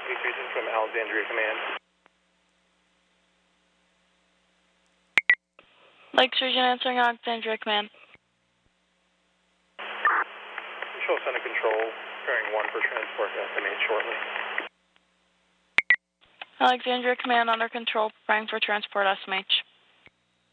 Agent from Alexandria Command. Lakes Region answering Alexandria Command. Control Center Control, preparing 1 for transport to SMH shortly. Alexandria Command under control, preparing for transport SMH.